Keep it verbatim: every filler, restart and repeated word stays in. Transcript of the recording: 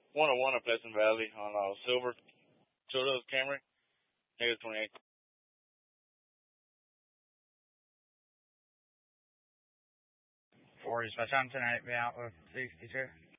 one oh one at Pleasant Valley on uh, Silver, Toyota Camry, negative twenty-eight. four dispatch on tonight, be out with sixty-two.